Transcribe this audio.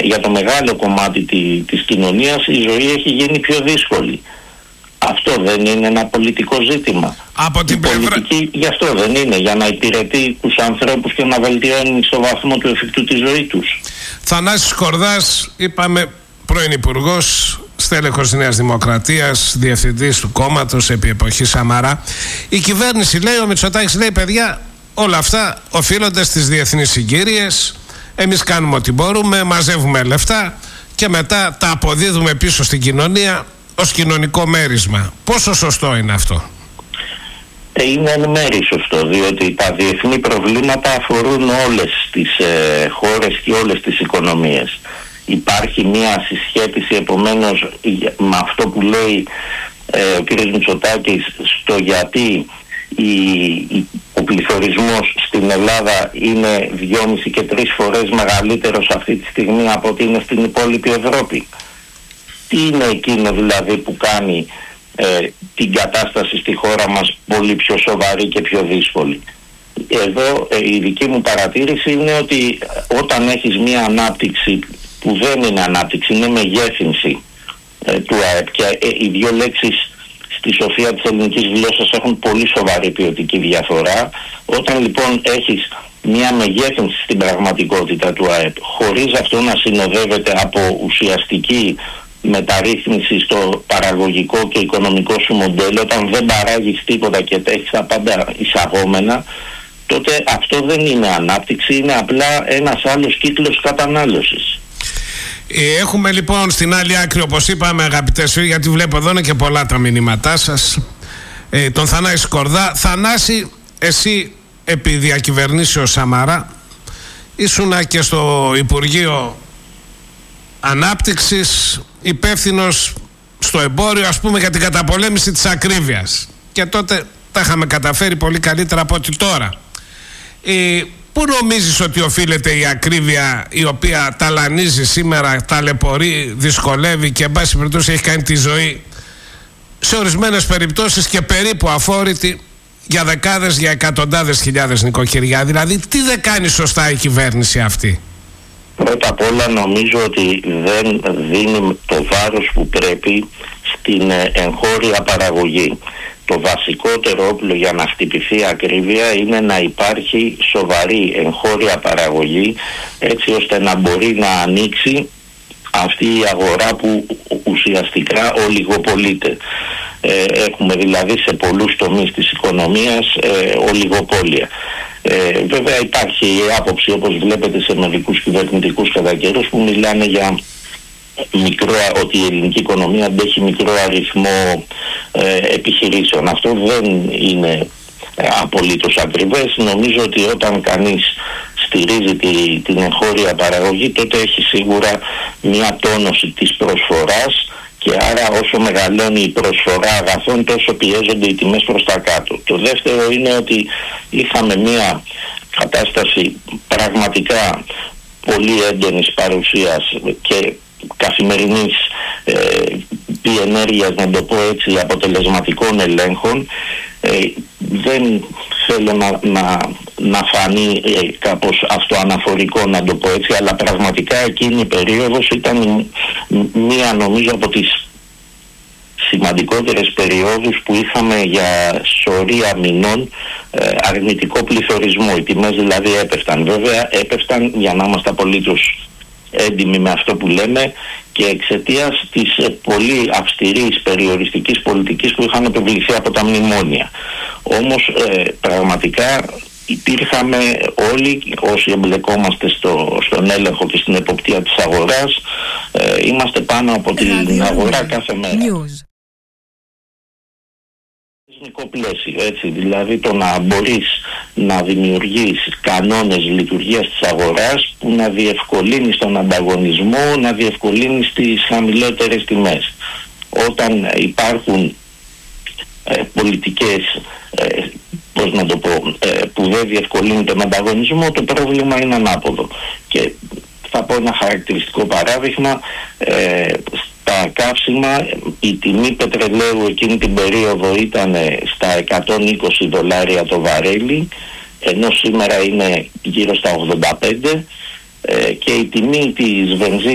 για το μεγάλο κομμάτι της κοινωνίας η ζωή έχει γίνει πιο δύσκολη. Αυτό δεν είναι ένα πολιτικό ζήτημα? Από την πολιτική γι' αυτό δεν είναι, για να υπηρετεί τους ανθρώπους και να βελτιώνει στο βαθμό του εφικτού τη ζωή τους. Θανάσης Κορδάς, είπαμε, πρώην Υπουργός, στέλεχος της Νέας Δημοκρατίας, διευθυντής του κόμματος επί εποχή Σαμαρά. Η κυβέρνηση λέει, ο Μητσοτάκης λέει, παιδιά, όλα αυτά οφείλονται στις διεθνείς συγκύριες. Εμείς κάνουμε ό,τι μπορούμε, μαζεύουμε λεφτά και μετά τα αποδίδουμε πίσω στην κοινωνία ως κοινωνικό μέρισμα. Πόσο σωστό είναι αυτό? Είναι εν μέρει σωστό, διότι τα διεθνή προβλήματα αφορούν όλες τις χώρες και όλες τις οικονομίες. Υπάρχει μια συσχέτιση επομένως με αυτό που λέει ο κ. Μητσοτάκης στο γιατί ο πληθωρισμός στην Ελλάδα είναι 2,5 και 3 φορές μεγαλύτερος αυτή τη στιγμή από ότι είναι στην υπόλοιπη Ευρώπη. Τι είναι εκείνο δηλαδή που κάνει την κατάσταση στη χώρα μας πολύ πιο σοβαρή και πιο δύσκολη? Εδώ η δική μου παρατήρηση είναι ότι όταν έχεις μια ανάπτυξη που δεν είναι ανάπτυξη, είναι μεγέθυνση του ΑΕΠ, και οι δύο λέξεις στη σοφία της ελληνικής γλώσσας έχουν πολύ σοβαρή ποιοτική διαφορά. Όταν λοιπόν έχεις μια μεγέθυνση στην πραγματικότητα του ΑΕΠ χωρίς αυτό να συνοδεύεται από ουσιαστική μεταρρύθμιση στο παραγωγικό και οικονομικό σου μοντέλο, όταν δεν παράγεις τίποτα και έχεις τα πάντα εισαγόμενα, τότε αυτό δεν είναι ανάπτυξη, είναι απλά ένας άλλος κύκλος κατανάλωσης. Έχουμε λοιπόν στην άλλη άκρη, όπως είπαμε, αγαπητές φίλοι, γιατί βλέπω εδώ είναι και πολλά τα μηνύματά σας, τον Θανάση Κορδά. Θανάση, εσύ επί διακυβερνήσεως Σαμαρά ήσουνα και στο Υπουργείο Ανάπτυξης, υπεύθυνος στο εμπόριο, ας πούμε, για την καταπολέμηση της ακρίβειας, και τότε τα είχαμε καταφέρει πολύ καλύτερα από ότι τώρα. Πού νομίζεις ότι οφείλεται η ακρίβεια, η οποία ταλανίζει σήμερα, ταλαιπωρεί, δυσκολεύει και εν πάση περιπτώσει έχει κάνει τη ζωή σε ορισμένες περιπτώσεις και περίπου αφόρητη για δεκάδες, για εκατοντάδες χιλιάδες νοικοκυριά? Δηλαδή τι δεν κάνει σωστά η κυβέρνηση αυτή? Πρώτα απ' όλα νομίζω ότι δεν δίνει το βάρος που πρέπει στην εγχώρια παραγωγή. Το βασικότερο όπλο για να χτυπηθεί ακρίβεια είναι να υπάρχει σοβαρή εγχώρια παραγωγή, έτσι ώστε να μπορεί να ανοίξει αυτή η αγορά που ουσιαστικά ολιγοπολείται. Έχουμε δηλαδή σε πολλούς τομείς της οικονομίας ολιγοπόλια. Βέβαια υπάρχει η άποψη, όπως βλέπετε, σε μερικούς κυβερνητικούς κατά καιρούς που μιλάνε για ότι η ελληνική οικονομία αντέχει μικρό αριθμό επιχειρήσεων. Αυτό δεν είναι απολύτως ακριβές. Νομίζω ότι όταν κανείς στηρίζει την εγχώρια παραγωγή, τότε έχει σίγουρα μια τόνωση της προσφοράς, και άρα όσο μεγαλώνει η προσφορά αγαθών, τόσο πιέζονται οι τιμές προς τα κάτω. Το δεύτερο είναι ότι είχαμε μια κατάσταση πραγματικά πολύ έντονης παρουσίας και καθημερινής ενέργειας, να το πω έτσι, αποτελεσματικών ελέγχων. Δεν θέλω να φανεί κάπως αυτοαναφορικό, να το πω έτσι, αλλά πραγματικά εκείνη η περίοδος ήταν μία, νομίζω, από τις σημαντικότερες περιόδους που είχαμε για σωρία μηνών αρνητικό πληθωρισμό. Οι τιμές δηλαδή έπεφταν. Βέβαια έπεφταν, για να είμαστε απολύτως έντιμοι με αυτό που λέμε, και εξαιτίας της πολύ αυστηρής περιοριστικής πολιτικής που είχαν επιβληθεί από τα μνημόνια. Όμως πραγματικά υπήρχαμε όλοι όσοι εμπλεκόμαστε στον έλεγχο και στην εποπτεία της αγοράς, είμαστε πάνω από την αγορά κάθε μέρα. Πλαίσιο, έτσι, δηλαδή το να μπορείς να δημιουργείς κανόνες λειτουργίας της αγοράς που να διευκολύνεις τον ανταγωνισμό, να διευκολύνεις τις χαμηλότερες τιμές. Όταν υπάρχουν πολιτικές που δεν διευκολύνουν τον ανταγωνισμό, το πρόβλημα είναι ανάποδο. Και θα πω ένα χαρακτηριστικό παράδειγμα. Τα καύσιμα, η τιμή πετρελαίου εκείνη την περίοδο ήταν στα $120 το βαρέλι, ενώ σήμερα είναι γύρω στα 85, και η τιμή της βενζίνης